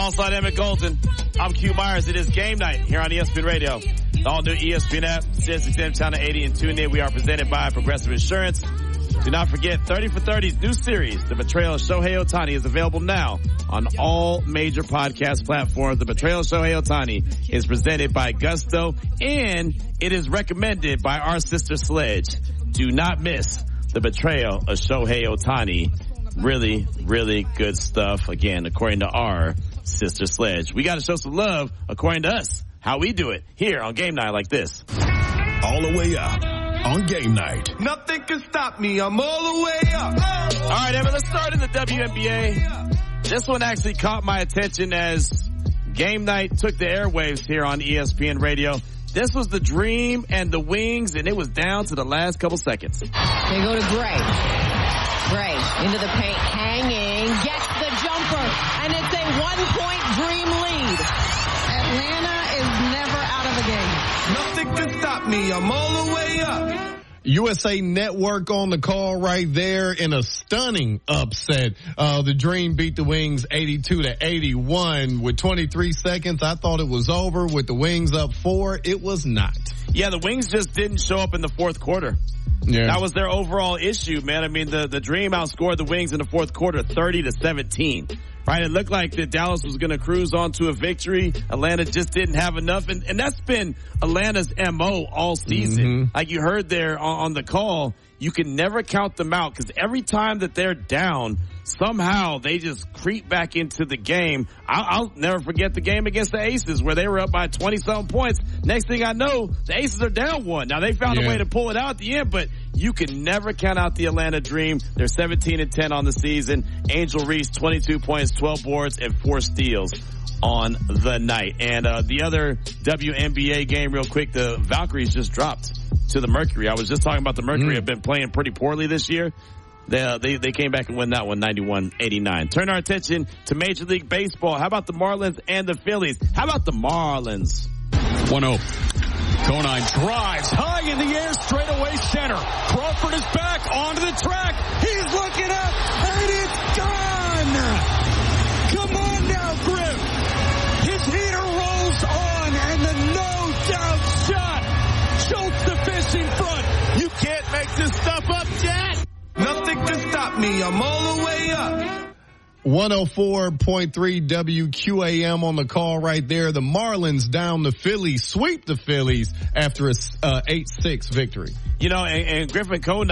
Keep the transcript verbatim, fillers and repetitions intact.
Alongside Emmett Golden, I'm Q Myers. It is game night here on E S P N Radio. The all-new E S P N app, Sirius X M Channel eighty, and tune in. We are presented by Progressive Insurance. Do not forget, thirty for thirty's new series, The Betrayal of Shohei Ohtani, is available now on all major podcast platforms. The Betrayal of Shohei Ohtani is presented by Gusto, and it is recommended by our sister Sledge. Do not miss The Betrayal of Shohei Ohtani. Really, really good stuff, again, according to our sister Sledge. We got to show some love, according to us, how we do it here on Game Night like this. All the way up on Game Night. Nothing can stop me. I'm all the way up. Oh. All right, Evan, let's start in the W N B A. This one actually caught my attention as Game Night took the airwaves here on E S P N Radio. This was the Dream and the Wings, and it was down to the last couple seconds. They go to Gray. Gray into the paint, hanging, gets the jumper, and it's a one-point Dream lead. Atlanta is never out of the game. Nothing can stop me. I'm all the way up. U S A Network on the call right there in a stunning upset. Uh, the Dream beat the Wings eighty-two to eighty-one with twenty-three seconds. I thought it was over with the Wings up four. It was not. Yeah, the Wings just didn't show up in the fourth quarter. Yeah. That was their overall issue, man. I mean, the, the Dream outscored the Wings in the fourth quarter thirty to seventeen. Right? It looked like that Dallas was going to cruise on to a victory. Atlanta just didn't have enough. And, and that's been Atlanta's M O all season. Mm-hmm. Like you heard there on, on the call, you can never count them out because every time that they're down, somehow they just creep back into the game. I'll, I'll never forget the game against the Aces where they were up by twenty-something points. Next thing I know, the Aces are down one. Now, they found yeah. a way to pull it out at the end, but you can never count out the Atlanta Dream. They're seventeen and ten on the season. Angel Reese, twenty-two points, twelve boards, and four steals on the night. And uh the other W N B A game real quick, the Valkyries just dropped to the Mercury. I was just talking about the Mercury mm. have been playing pretty poorly this year. They, uh, they they came back and won that one ninety-one eighty-nine. Turn our attention to Major League Baseball. How about the Marlins and the Phillies? How about the Marlins? one oh. Conine drives high in the air, straight away center. Crawford is back onto the track. He's looking up, and it's gone. Come on now, Griff. His heater rolls on, and the no-doubt shot jolts the fish in front. You can't make this stuff up, Jet. Nothing can stop me. I'm all the way up. one oh four point three W Q A M on the call right there. The Marlins down the Phillies, sweep the Phillies after a uh, eight six victory. You know, and, and Griffin Conine